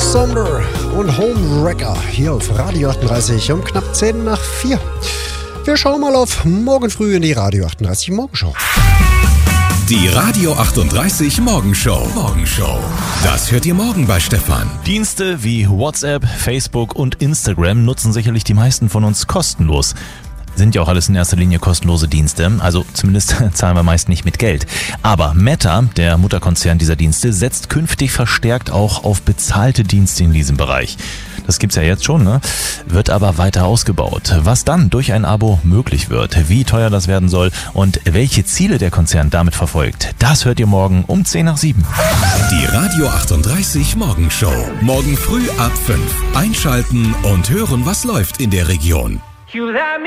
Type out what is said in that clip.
Sonder und Homewrecker hier auf Radio 38 um knapp 10 nach 4. Wir schauen mal auf morgen früh in die Radio 38 Morgenshow. Die Radio 38 Morgenshow. Das hört ihr morgen bei Stefan. Dienste wie WhatsApp, Facebook und Instagram nutzen sicherlich die meisten von uns kostenlos. Sind ja auch alles in erster Linie kostenlose Dienste, also zumindest zahlen wir meist nicht mit Geld. Aber Meta, der Mutterkonzern dieser Dienste, setzt künftig verstärkt auch auf bezahlte Dienste in diesem Bereich. Das gibt's ja jetzt schon, ne? Wird aber weiter ausgebaut. Was dann durch ein Abo möglich wird, wie teuer das werden soll und welche Ziele der Konzern damit verfolgt, das hört ihr morgen um 10 nach 7. Die Radio 38 Morgenshow. Morgen früh ab 5. Einschalten und hören, was läuft in der Region.